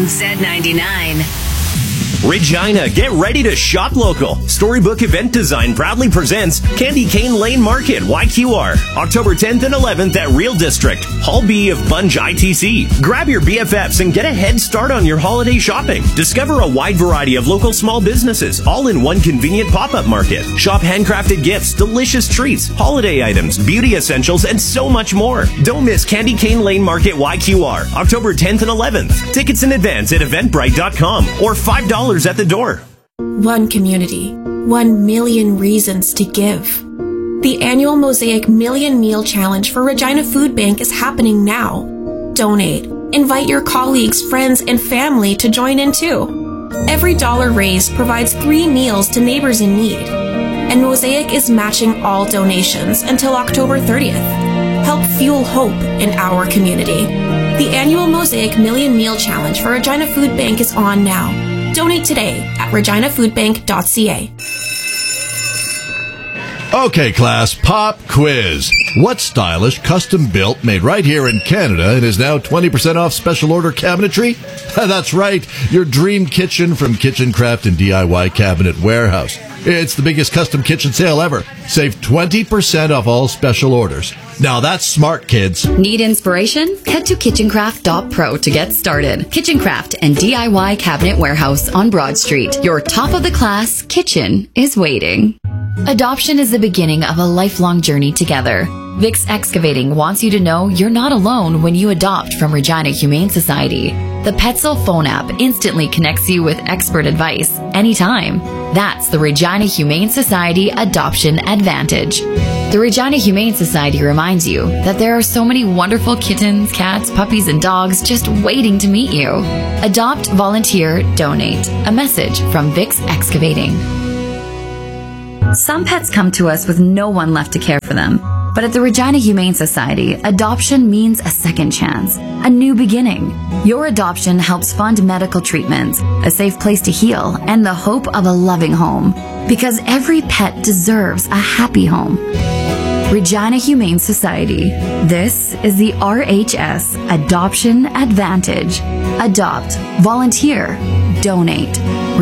Z99. Regina, get ready to shop local. Storybook Event Design proudly presents Candy Cane Lane Market, YQR, October 10th and 11th at Real District, Hall B of Bunge ITC. Grab your BFFs and get a head start on your holiday shopping. Discover a wide variety of local small businesses, all in one convenient pop-up market. Shop handcrafted gifts, delicious treats, holiday items, beauty essentials, and so much more. Don't miss Candy Cane Lane Market, YQR, October 10th and 11th. Tickets in advance at eventbrite.com or $5 at the door. One community, 1 million reasons to give. The annual Mosaic Million Meal Challenge for Regina Food Bank is happening now. Donate. Invite your colleagues, friends, and family to join in too. Every dollar raised provides 3 meals to neighbors in need. And Mosaic is matching all donations until October 30th. Help fuel hope in our community. The annual Mosaic Million Meal Challenge for Regina Food Bank is on now. Donate today at reginafoodbank.ca. Okay, class, pop quiz. What stylish, custom-built, made right here in Canada and is now 20% off special order cabinetry? That's right, your dream kitchen from Kitchen Craft and DIY Cabinet Warehouse. It's the biggest custom kitchen sale ever. Save 20% off all special orders. Now that's smart, kids. Need inspiration? Head to kitchencraft.pro to get started. Kitchen Craft and DIY Cabinet Warehouse on Broad Street. Your top-of-the-class kitchen is waiting. Adoption is the beginning of a lifelong journey together. Vix Excavating wants you to know you're not alone when you adopt from Regina Humane Society. The Petzl phone app instantly connects you with expert advice anytime. That's the Regina Humane Society Adoption Advantage. The Regina Humane Society reminds you that there are so many wonderful kittens, cats, puppies, and dogs just waiting to meet you. Adopt, volunteer, donate. A message from Vix Excavating. Some pets come to us with no one left to care for them. But at the Regina Humane Society, adoption means a second chance, a new beginning. Your adoption helps fund medical treatments, a safe place to heal, and the hope of a loving home. Because every pet deserves a happy home. Regina Humane Society. This is the RHS Adoption Advantage. Adopt, volunteer, donate.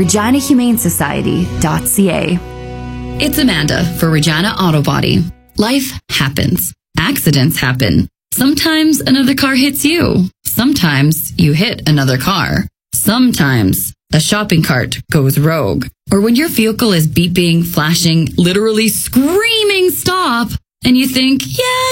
ReginaHumaneSociety.ca. It's Amanda for Regina Auto Body. Life happens. Accidents happen. Sometimes another car hits you. Sometimes you hit another car. Sometimes a shopping cart goes rogue. Or when your vehicle is beeping, flashing, literally screaming stop, and you think,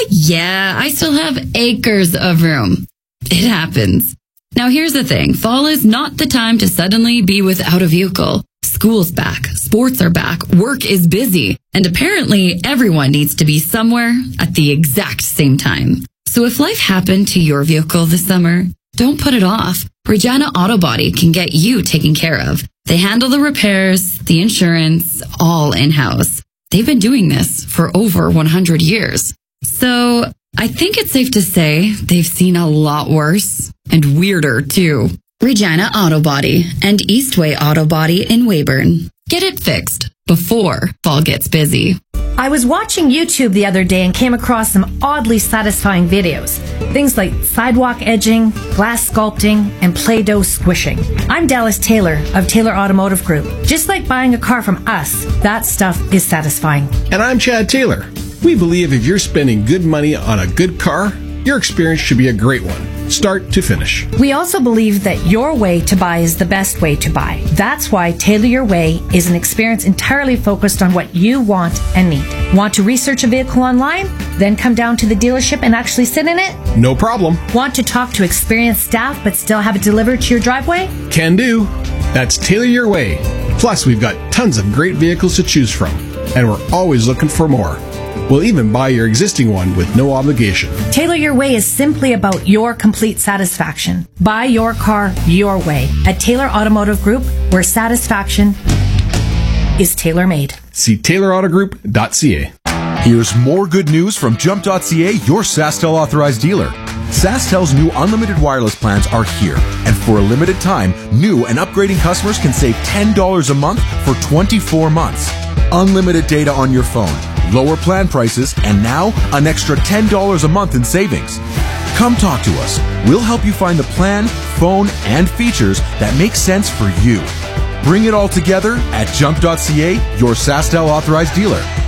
yeah, I still have acres of room. It happens. Now here's the thing. Fall is not the time to suddenly be without a vehicle. School's back, sports are back, work is busy, and apparently everyone needs to be somewhere at the exact same time. So if life happened to your vehicle this summer, don't put it off. Regina Auto Body can get you taken care of. They handle the repairs, the insurance, all in-house. They've been doing this for over 100 years. So I think it's safe to say they've seen a lot worse and weirder too. Regina Auto Body and Eastway Auto Body in Weyburn. Get it fixed before fall gets busy. I was watching YouTube the other day and came across some oddly satisfying videos. Things like sidewalk edging, glass sculpting, and Play-Doh squishing. I'm Dallas Taylor of Taylor Automotive Group. Just like buying a car from us, that stuff is satisfying. And I'm Chad Taylor. We believe if you're spending good money on a good car, your experience should be a great one, start to finish. We also believe that your way to buy is the best way to buy. That's why Tailor Your Way is an experience entirely focused on what you want and need. Want to research a vehicle online? Then come down to the dealership and actually sit in it? No problem. Want to talk to experienced staff but still have it delivered to your driveway? Can do. That's Tailor Your Way. Plus, we've got tons of great vehicles to choose from, and we're always looking for more. We'll even buy your existing one with no obligation. Tailor Your Way is simply about your complete satisfaction. Buy your car your way at Taylor Automotive Group, where satisfaction is tailor-made. See taylораutogroup.ca. Here's more good news from Jump.ca, your SaskTel authorized dealer. SaskTel's new unlimited wireless plans are here, and for a limited time, new and upgrading customers can save $10 a month for 24 months. Unlimited data on your phone, lower plan prices, and now an extra $10 a month in savings. Come talk to us. We'll help you find the plan, phone, and features that make sense for you. Bring it all together at Jump.ca, your SaskTel authorized dealer.